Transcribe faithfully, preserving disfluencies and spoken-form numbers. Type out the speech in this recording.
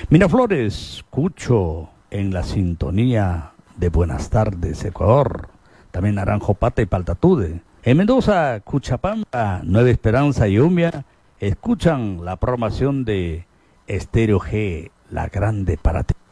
Miraflores, escucho en la sintonía de Buenas tardes, Ecuador. También Naranjo Pata y Paltatude. En Mendoza, Cuchapamba, Nueva Esperanza y Umbia escuchan la programación de Estéreo G, la grande para ti.